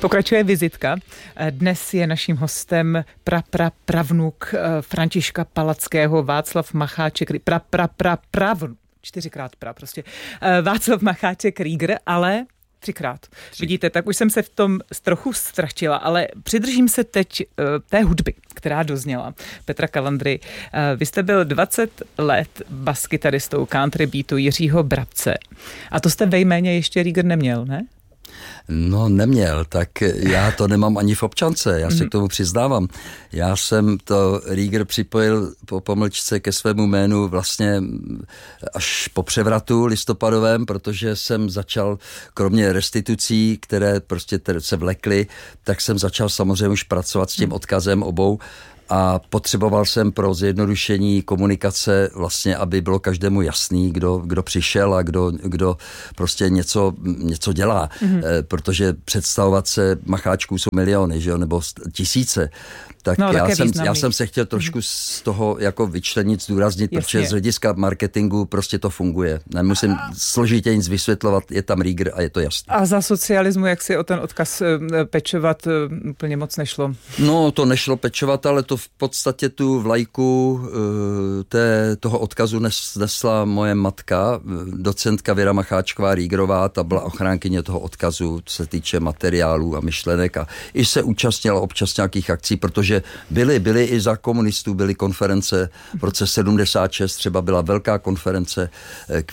Pokračuje vizitka. Dnes je naším hostem pravnuk Františka Palackého Václav Macháček, čtyřikrát prostě Václav Macháček Rieger, ale třikrát. Vidíte, tak už jsem se v tom trochu ztratila, ale přidržím se teď té hudby, která dozněla. Petra Kalandry, vy jste byl 20 let baskytaristou country beatu Jiřího Brabce. A to jste ve jméně ještě Rieger neměl, ne? No neměl, tak já to nemám ani v občance, já se k tomu přiznávám. Já jsem to Rieger připojil po pomlčce ke svému jménu vlastně až po převratu listopadovém, protože jsem začal, kromě restitucí, které prostě se vlekly, tak jsem začal samozřejmě už pracovat s tím odkazem obou. A potřeboval jsem pro zjednodušení komunikace vlastně, aby bylo každému jasný, kdo přišel a kdo prostě něco dělá. Protože představovat se Macháčků jsou miliony, že jo, nebo tisíce. Tak no, já jsem se chtěl trošku z toho jako vyčlenit, zdůraznit, protože z hlediska marketingu prostě to funguje. Nemusím složitě nic vysvětlovat, je tam Rieger a je to jasné. A za socialismu, jak si o ten odkaz pečovat, úplně moc nešlo? No, to nešlo pečovat, ale to v podstatě tu vlajku toho odkazu nesla moje matka, docentka Věra Macháčková Riegerová, ta byla ochránkyně toho odkazu, co se týče materiálů a myšlenek a i se účastnila občas nějakých akcí, protože byly i za komunistů, byly konference v roce 76, třeba byla velká konference k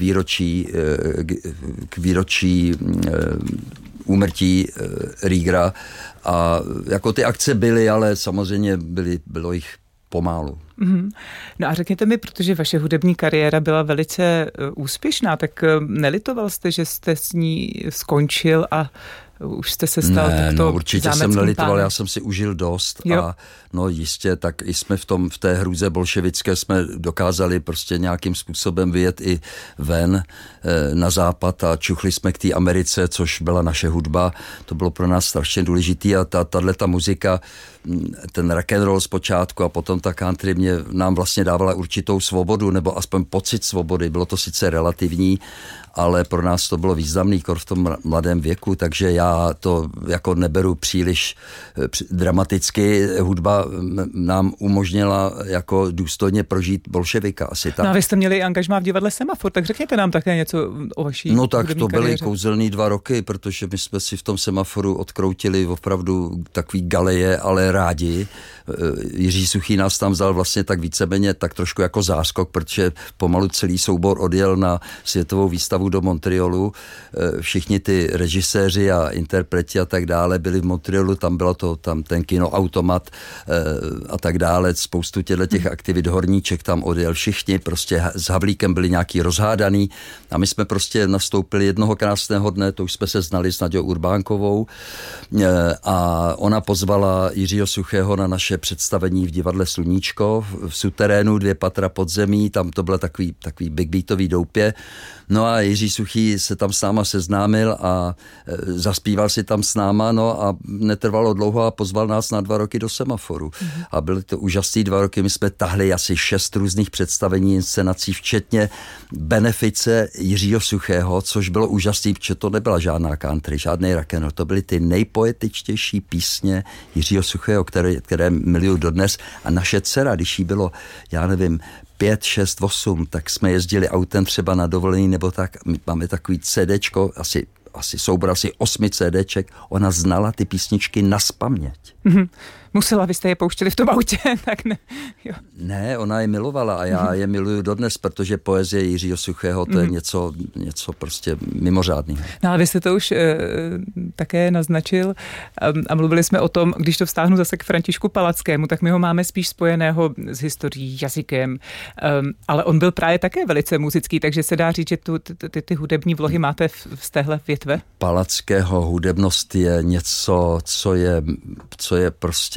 výročí úmrtí Riegera a jako ty akce byly, ale samozřejmě bylo jich pomálu. No a řekněte mi, protože vaše hudební kariéra byla velice úspěšná, tak nelitoval jste, že jste s ní skončil a už jste se stal takto určitě jsem nelitoval, já jsem si užil dost a no jistě, tak i jsme v té hrůze bolševické jsme dokázali prostě nějakým způsobem vyjet i ven na západ a čuchli jsme k té Americe, což byla naše hudba, to bylo pro nás strašně důležitý a tato muzika, ten rock and roll zpočátku a potom ta country nám vlastně dávala určitou svobodu, nebo aspoň pocit svobody, bylo to sice relativní, ale pro nás to bylo významný v tom mladém věku, takže já to jako neberu příliš dramaticky. Hudba nám umožnila jako důstojně prožít bolševika asi tak. No a vy jste měli angažmá v divadle Semafor, tak řekněte nám také něco o vaší No tak to byly kariéře. kouzelný 2 roky, protože my jsme si v tom Semaforu odkroutili opravdu takový galeje, ale rádi. Jiří Suchý nás tam vzal vlastně tak víceméně tak trošku jako záskok, protože pomalu celý soubor odjel na světovou výstavu do Montrealu. Všichni ty režiséři a interpreti a tak dále byli v Montrealu, tam bylo tam ten kinoautomat a tak dále, spoustu těch aktivit, Horníček tam odjel, všichni prostě s Havlíkem byli nějaký rozhádaný a my jsme prostě nastoupili jednoho krásného dne, to už jsme se znali s Naďou Urbánkovou a ona pozvala Jiřího Suchého na naše představení v divadle Sluníčko v suterénu 2 patra pod zemí, tam to bylo takový big beatový doupě. No a Jiří Suchý se tam s náma seznámil a zaspíval si tam s náma, no a netrvalo dlouho a pozval nás na 2 roky do Semaforu. A byly to úžasný 2 roky, my jsme tahli asi 6 různých představení, inscenací, včetně benefice Jiřího Suchého, což bylo úžasný, protože to nebyla žádná country, žádný rock and roll, to byly ty nejpoetičtější písně Jiřího Suchého, které miluju dodnes a naše dcera, když jí bylo, já nevím, 5, 6, 8, tak jsme jezdili autem třeba na dovolený nebo tak, my máme takový CDčko, asi soubor asi 8 CDček, ona znala ty písničky nazpaměť. Musela, vy jste je pouštěli v tom autě, tak ne. Jo. Ne, ona je milovala a já je miluju dodnes, protože poezie Jiřího Suchého to je něco prostě mimořádného. No ale vy jste to už také naznačil a mluvili jsme o tom, když to vztáhnu zase k Františku Palackému, tak my ho máme spíš spojeného s historií, jazykem, ale on byl právě také velice muzický, takže se dá říct, že ty hudební vlohy máte z téhle větve? Palackého hudebnost je něco, co je prostě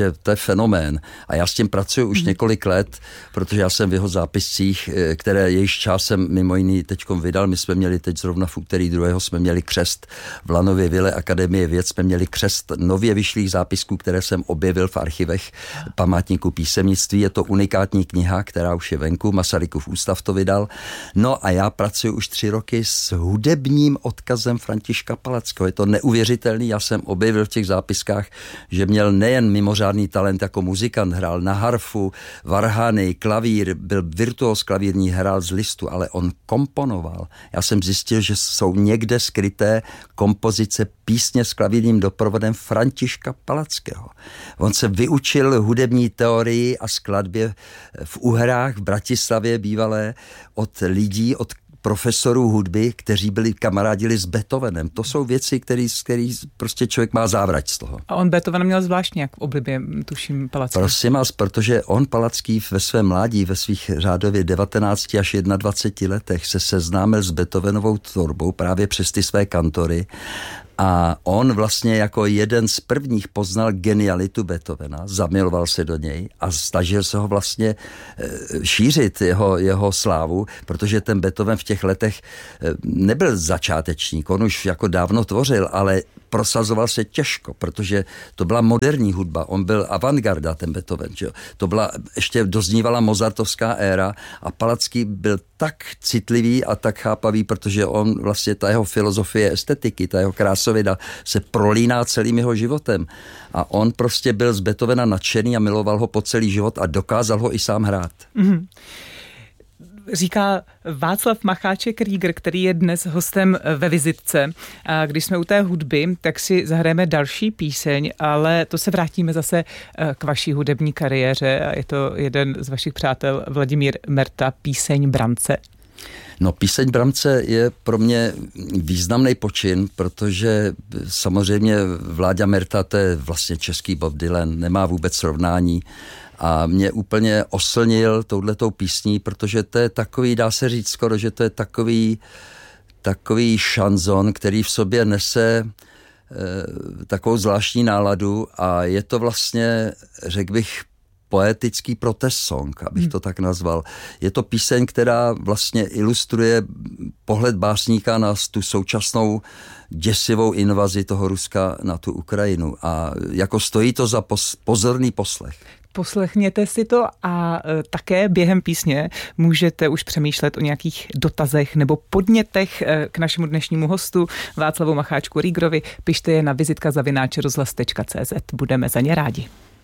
prostě to je fenomén. A já s tím pracuji už několik let, protože já jsem v jeho zápiscích, které jejíž časem mimo jiný teďkom vydal. My jsme měli teď zrovna v úterý 2. jsme měli křest v Lanově vile Akademie věd, jsme měli křest nově vyšlých zápisků, které jsem objevil v archivech Památníku písemnictví. Je to unikátní kniha, která už je venku, Masarykův ústav to vydal. No a já pracuji už 3 roky s hudebním odkazem Františka Palackého. Je to neuvěřitelný, já jsem objevil v těch zápiskách, že měl nejen mimořádný talent jako muzikant, hrál na harfu, varhany, klavír, byl virtuóz klavírní, hrál z listu, ale on komponoval. Já jsem zjistil, že jsou někde skryté kompozice písně s klavírním doprovodem Františka Palackého. On se vyučil hudební teorii a skladbě v Uhrách v Bratislavě bývalé od lidí, od profesorů hudby, kteří byli kamarádili s Beethovenem. To jsou věci, který prostě člověk má závrať z toho. A on Beethoven měl zvláštně jak v oblibě, tuším, Palacký. Prosím vás, protože on Palacký ve svém mládí, ve svých řádově 19 až 21 letech se seznámil s Beethovenovou tvorbou právě přes ty své kantory. A on vlastně jako jeden z prvních poznal genialitu Beethovena, zamiloval se do něj a snažil se ho vlastně šířit jeho slávu, protože ten Beethoven v těch letech nebyl začátečník, on už jako dávno tvořil, ale prosazoval se těžko, protože to byla moderní hudba, on byl avantgarda, ten Beethoven, že jo? To byla, ještě doznívala mozartovská éra a Palacký byl tak citlivý a tak chápavý, protože on vlastně, ta jeho filozofie estetiky, ta jeho krásovida se prolíná celým jeho životem a on prostě byl z Beethovena nadšený a miloval ho po celý život a dokázal ho i sám hrát. Mm-hmm. Říká Václav Macháček-Rieger, který je dnes hostem ve vizitce. A když jsme u té hudby, tak si zahrajeme další píseň, ale to se vrátíme zase k vaší hudební kariéře a je to jeden z vašich přátel Vladimír Merta, píseň Bramce. No, píseň Bramce je pro mě významný počin, protože samozřejmě Vláďa Merta, to je vlastně český Bob Dylan, nemá vůbec srovnání. A mě úplně oslnil touhletou písní, protože to je takový, dá se říct skoro, že to je takový šanzon, který v sobě nese takovou zvláštní náladu a je to vlastně, řekl bych, poetický protest song, abych to tak nazval. Je to píseň, která vlastně ilustruje pohled básníka na tu současnou děsivou invazi toho Ruska na tu Ukrajinu a jako stojí to za pozorný poslech. Poslechněte si to a také během písně můžete už přemýšlet o nějakých dotazech nebo podnětech k našemu dnešnímu hostu Václavu Macháčku-Riegerovi. Pište je na vizitka@rozhlas.cz. Budeme za ně rádi.